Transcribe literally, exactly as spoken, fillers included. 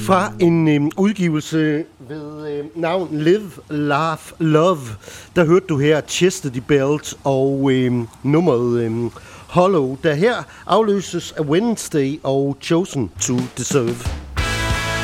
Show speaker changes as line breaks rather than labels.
Fra en øh, udgivelse ved øh, navn Live, Laugh, Love, der hørte du her Chastity Belt og øh, nummeret øh, Hollow, der her afløses af Wednesday og Chosen to Deserve.